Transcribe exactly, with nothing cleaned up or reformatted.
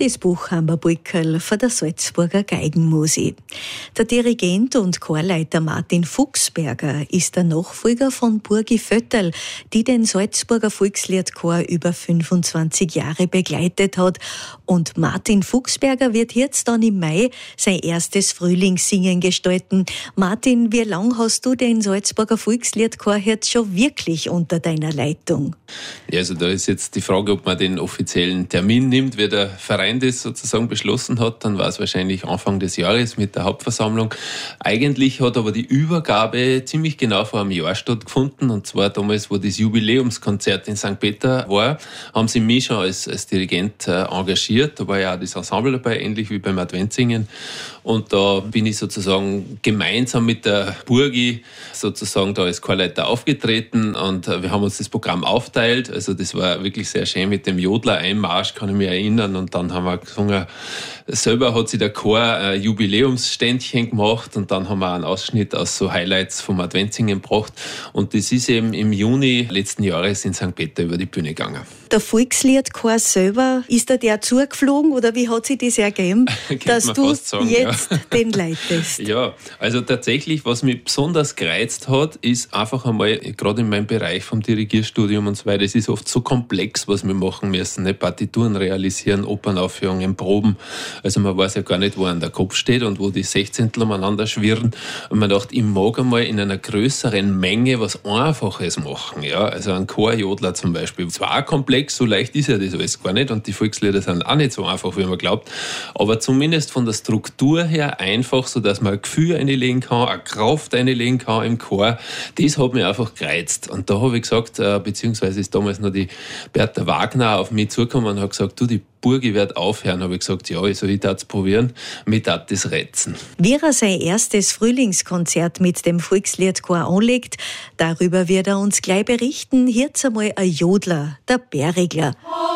das Buchhammer-Brückerl von der Salzburger Geigenmusik. Der Dirigent und Chorleiter Martin Fuchsberger ist der Nachfolger von Burgi Vötterl, die den Salzburger Volksliedchor über fünfundzwanzig Jahre begleitet hat. Und Martin Fuchsberger wird jetzt dann im Mai sein erstes Frühlingssingen gestalten. Martin, wie lange hast du den Salzburger Volksliedchor jetzt schon wirklich unter deiner Leitung? Ja, also da ist jetzt die Frage, ob man den offiziellen Termin nimmt, wie der Verein das sozusagen beschlossen hat. Dann war es wahrscheinlich Anfang des Jahres mit der Hauptversammlung. Eigentlich hat aber die Übergabe ziemlich genau vor einem Jahr stattgefunden. Und zwar damals, wo das Jubiläumskonzert in Sankt Peter war, haben sie mich schon als, als Dirigent äh, engagiert. Da war ja auch das Ensemble dabei, ähnlich wie beim Adventssingen. Und da bin ich sozusagen gemeinsam mit der Burgi sozusagen da als Chorleiter aufgetreten und wir haben uns das Programm aufteilt. Also das war wirklich sehr schön mit dem Jodler-Einmarsch, kann ich mich erinnern. Und dann haben wir gesungen, selber hat sich der Chor ein Jubiläumsständchen gemacht und dann haben wir einen Ausschnitt aus so Highlights vom Adventssingen gebracht. Und das ist eben im Juni letzten Jahres in Sankt Peter über die Bühne gegangen. Der Volksliedchor selber, ist da der zugeflogen oder wie hat sich das ergeben, dass du sagen, jetzt ja. den leitest? Ja, also tatsächlich, was mich besonders gereizt hat, ist einfach einmal, gerade in meinem Bereich vom Dirigierstudium und so weiter, es ist oft so komplex, was wir machen müssen, ne? Partituren realisieren, Opernaufführungen, Proben. Also man weiß ja gar nicht, wo an der Kopf steht und wo die Sechzehntel umeinander schwirren. Und man dachte, ich mag einmal in einer größeren Menge was Einfaches machen. Ja? Also ein Chorjodler zum Beispiel. Zwar auch komplex, so leicht ist ja das alles gar nicht und die Volkslieder sind auch nicht so einfach, wie man glaubt, aber zumindest von der Struktur her einfach, so dass man ein Gefühl einlegen kann, eine Kraft einlegen kann im Chor. Das hat mich einfach gereizt. Und da habe ich gesagt, beziehungsweise ist damals noch die Bertha Wagner auf mich zugekommen und hat gesagt, du, die Burgi wird aufhören. Habe ich gesagt, ja, also ich darf es probieren, mich darf das reizen. Wie er sein erstes Frühlingskonzert mit dem Volksliedchor anlegt, darüber wird er uns gleich berichten. Jetzt einmal ein Jodler, der Bärigler.